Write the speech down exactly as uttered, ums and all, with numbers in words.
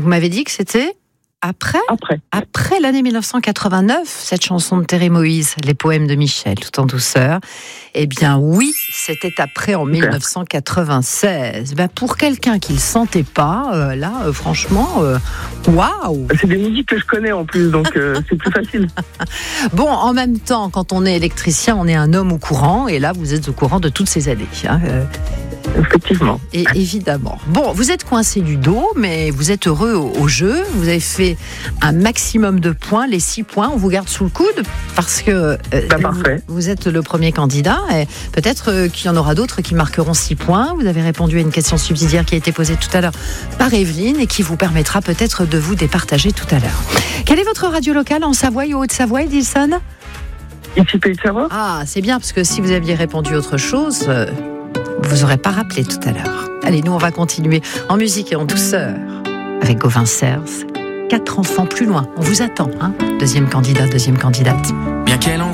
Vous m'avez dit que c'était après Après. Après l'année mille neuf cent quatre-vingt-neuf, cette chanson de Thérèse Moïse, les poèmes de Michel, tout en douceur. Eh bien oui, c'était après en mille neuf cent quatre-vingt-seize. Ben, pour quelqu'un qui ne le sentait pas, euh, là, euh, franchement, waouh wow. C'est des musiques que je connais en plus, donc euh, c'est plus facile. Bon, en même temps, quand on est électricien, on est un homme au courant, et là, vous êtes au courant de toutes ces années. Hein, euh... Effectivement. Et évidemment. Bon, vous êtes coincé du dos, mais vous êtes heureux au, au jeu. Vous avez fait un maximum de points, les six points. On vous garde sous le coude parce que euh, bah, vous, vous êtes le premier candidat. Et peut-être euh, qu'il y en aura d'autres qui marqueront six points. Vous avez répondu à une question subsidiaire qui a été posée tout à l'heure par Evelyne et qui vous permettra peut-être de vous départager tout à l'heure. Quelle est votre radio locale en Savoie et Haute-Savoie, Edilson ? Ici, Pays de Savoie. Ah, c'est bien parce que si vous aviez répondu autre chose. Euh, Vous n'aurez pas rappelé tout à l'heure. Allez, nous, on va continuer en musique et en douceur avec Gauvin Serres. Quatre enfants plus loin. On vous attend, hein. Deuxième candidat, deuxième candidate. Bien qu'elle en